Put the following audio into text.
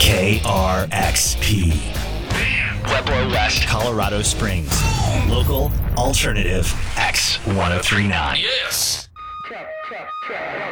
KRXP. Pueblo West, Colorado Springs. Local Alternative X 1039. Yes.